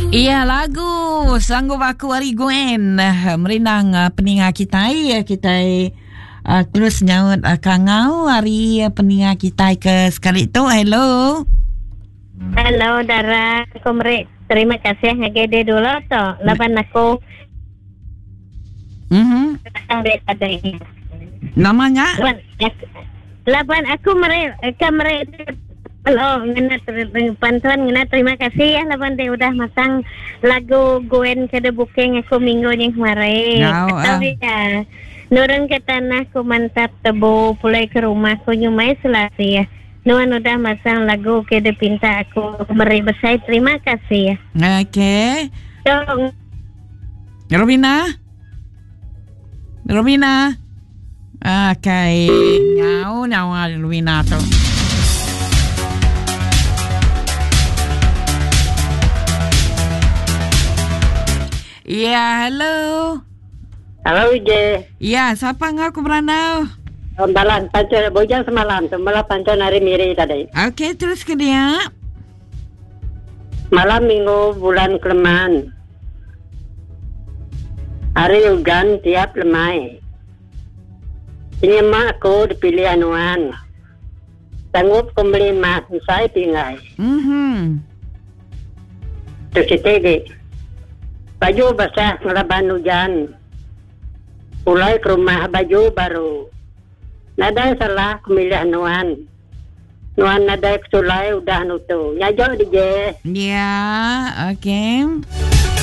Iya, lagu Sanggup Aku Ari Gwen merenang peninga kita terus nyaut kangau hari peninga kita ke sekali tu. Hello Dara, Komre. Terima kasih ngagede dulu to. Laban aku. Ada ini. Namanya? Laban aku kamera. Halo, Pantuan ngena terima kasih ya laban dia udah masang lagu Gwen kada booking aku minggu yang kemarin. Tapi ya, nurun ke tanah ku mantap tebu pulai ke rumah ku nyumai selasi ya. Nuan udah masang lagu kada pinta aku meri besai terima kasih ya. Oke. Dong. Robina. Okay. Nyawa Robina tu. Ya, halo. Halo, Ije. Ya, siapa ngaku beranau? Balan, pancon bojang semalam tu, malah pancon hari miri tadi. Okey, terus ke dia. Malam minggu bulan Keleman. Hari ugan tiap lemai. Ini mak aku dipilih anuan. Sanggup kembali mak, saya pingai. Terus itu baju basah ngelaban hujan. Pulai ke rumah baju baru. Nada salah kumilih nuan. Nuan nada sulai udah nutu. Nyajo DJ. Ya, okey.